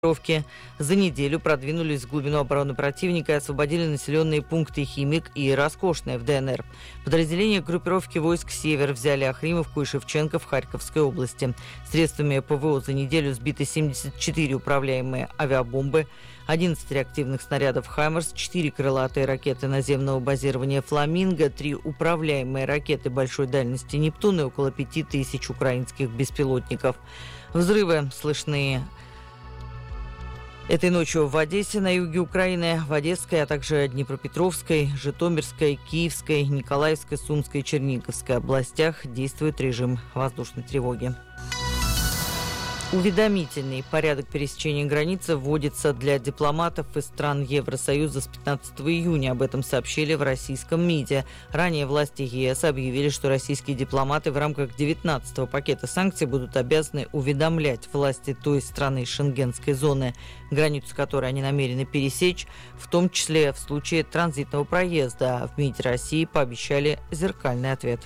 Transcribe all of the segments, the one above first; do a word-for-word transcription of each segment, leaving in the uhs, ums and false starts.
за неделю продвинулись в глубину обороны противника и освободили населенные пункты Химик и Роскошное в ДНР. Подразделения группировки войск «Север» взяли Охримовку и Шевченко в Харьковской области. Средствами ПВО за неделю сбиты семьдесят четыре управляемые авиабомбы, одиннадцать реактивных снарядов «Хаймерс», четыре крылатые ракеты наземного базирования «Фламинго», три управляемые ракеты большой дальности «Нептун» и около пяти тысяч украинских беспилотников. Взрывы слышны этой ночью в Одессе, на юге Украины, в Одесской, а также Днепропетровской, Житомирской, Киевской, Николаевской, Сумской и Черниговской областях действует режим воздушной тревоги. Уведомительный порядок пересечения границы вводится для дипломатов из стран Евросоюза с пятнадцатого июня. Об этом сообщили в российском МИДе. Ранее власти ЕС объявили, что российские дипломаты в рамках девятнадцатого пакета санкций будут обязаны уведомлять власти той страны шенгенской зоны, границу которой они намерены пересечь, в том числе в случае транзитного проезда. В МИДе России пообещали зеркальный ответ.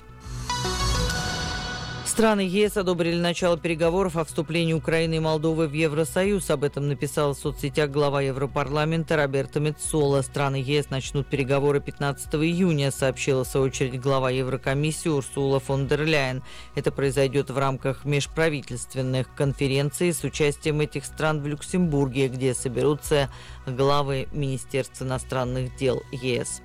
Страны ЕС одобрили начало переговоров о вступлении Украины и Молдовы в Евросоюз. Об этом написала в соцсетях глава Европарламента Роберта Меццола. Страны ЕС начнут переговоры пятнадцатого июня, сообщила в свою очередь глава Еврокомиссии Урсула фон дер Ляйен. Это произойдет в рамках межправительственных конференций с участием этих стран в Люксембурге, где соберутся главы Министерств иностранных дел ЕС.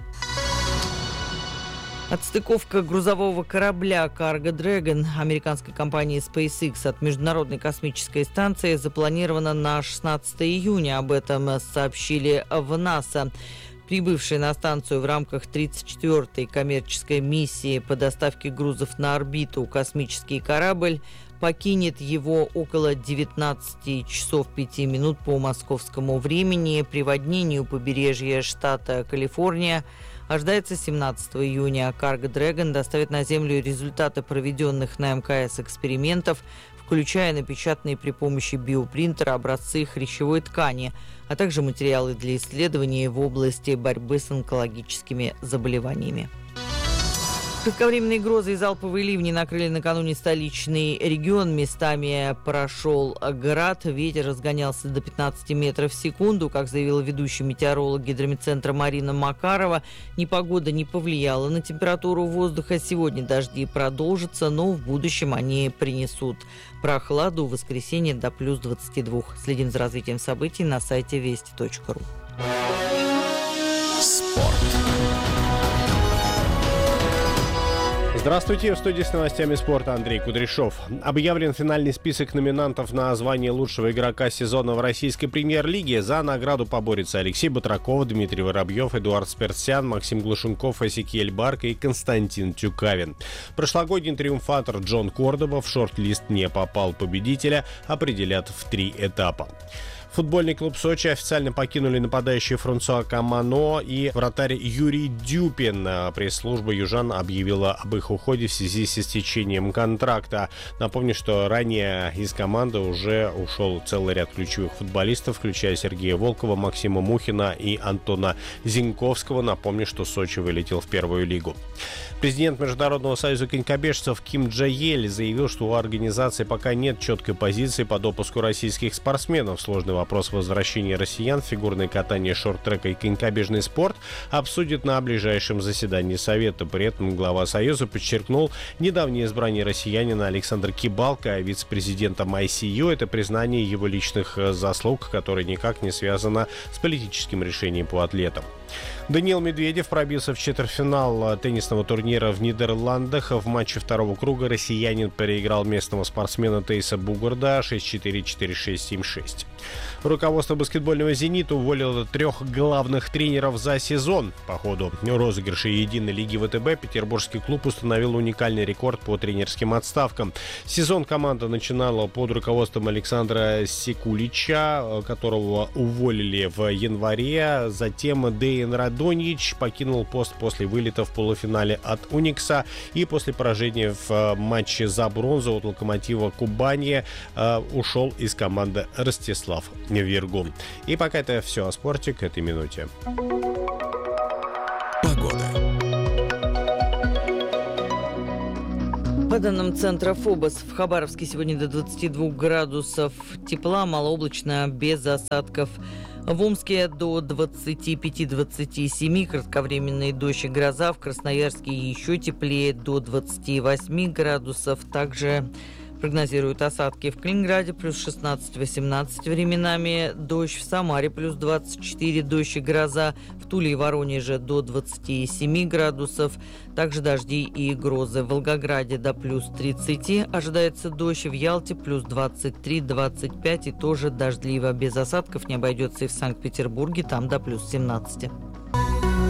Отстыковка грузового корабля Cargo Dragon американской компании SpaceX от Международной космической станции запланирована на шестнадцатого июня. Об этом сообщили в НАСА. Прибывший на станцию в рамках тридцать четвёртой коммерческой миссии по доставке грузов на орбиту космический корабль покинет его около девятнадцати часов пяти минут по московскому времени. Приводнению побережья штата Калифорния ожидается семнадцатого июня. Cargo Dragon доставит на Землю результаты проведенных на МКС экспериментов, включая напечатанные при помощи биопринтера образцы хрящевой ткани, а также материалы для исследований в области борьбы с онкологическими заболеваниями. Кратковременные грозы и залповые ливни накрыли накануне столичный регион. Местами прошел град. Ветер разгонялся до пятнадцати метров в секунду. Как заявила ведущий метеоролог гидромедцентра Марина Макарова, непогода не повлияла на температуру воздуха. Сегодня дожди продолжатся, но в будущем они принесут прохладу. В воскресенье до плюс двадцати двух. Следим за развитием событий на сайте вести точка ру. Спорт. Здравствуйте, в студии с новостями спорта Андрей Кудряшов. Объявлен финальный список номинантов на звание лучшего игрока сезона в российской премьер-лиге. За награду поборются Алексей Батраков, Дмитрий Воробьев, Эдуард Сперсян, Максим Глушенков, Эзекиэль Барка и Константин Тюкавин. Прошлогодний триумфатор Джон Кордоба в шорт-лист не попал. Победителя определят в три этапа. Футбольный клуб Сочи официально покинули нападающие Франсуа Камано и вратарь Юрий Дюпин. Пресс-служба южан объявила об их уходе в связи с истечением контракта. Напомню, что ранее из команды уже ушел целый ряд ключевых футболистов, включая Сергея Волкова, Максима Мухина и Антона Зиньковского. Напомню, что Сочи вылетел в первую лигу. Президент Международного союза конькобежцев Ким Джа-ель заявил, что у организации пока нет четкой позиции по допуску российских спортсменов. Сложный вопрос возвращения россиян в фигурное катание, шорт-трек и конькобежный спорт обсудит на ближайшем заседании Совета. При этом глава Союза подчеркнул недавнее избрание россиянина Александра Кибалка вице-президентом ай си ю. Это признание его личных заслуг, которое никак не связано с политическим решением по атлетам. Даниил Медведев пробился в четвертьфинал теннисного турнира в Нидерландах. В матче второго круга россиянин переиграл местного спортсмена Тейса Бугарда шесть четыре, четыре шесть, семь шесть. Руководство баскетбольного «Зенита» уволило трех главных тренеров за сезон. По ходу розыгрыша единой лиги вэ тэ бэ петербургский клуб установил уникальный рекорд по тренерским отставкам. Сезон команда начинала под руководством Александра Секулича, которого уволили в январе. Затем Деян Радоньич покинул пост после вылета в полуфинале от Уникса и после поражения в матче за бронзу от Локомотива Кубани ушел из команды Ростислав Вергун. И пока это все о спорте к этой минуте. Погода. По данным центра ФОБОС, в Хабаровске сегодня до двадцати двух градусов тепла, малооблачно, без осадков. В Омске до двадцати пяти — двадцати семи, кратковременный дождь и гроза. В Красноярске еще теплее, до двадцати восьми градусов. Также прогнозируют осадки в Калининграде плюс шестнадцать — восемнадцать временами, дождь в Самаре плюс двадцать четыре, дождь и гроза, в Туле и Воронеже до двадцати семи градусов, также дожди и грозы. В Волгограде до плюс тридцати ожидается дождь, в Ялте плюс двадцать три — двадцать пять и тоже дождливо, без осадков не обойдется и в Санкт-Петербурге, там до плюс семнадцати.